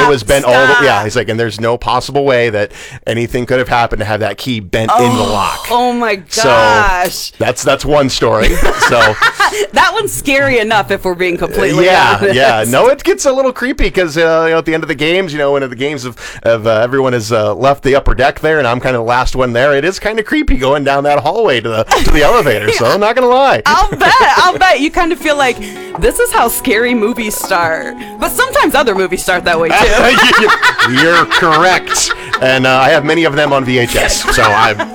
it was bent all the, yeah, he's like, and there's no possible way that anything could have happened to have that key bent in the lock. Oh my gosh. So that's one story. So that one's scary enough if we're being completely honest. Yeah. No, it gets a little creepy because at the end of the games, when the games of everyone has left the upper deck there, and I'm kind of the last one there. It is kind of creepy going down that hallway to the elevator. So I'm not gonna lie. I'll bet you kind of feel like this is how scary movies start. But sometimes other movies start that way too. You're correct. And I have many of them on VHS, so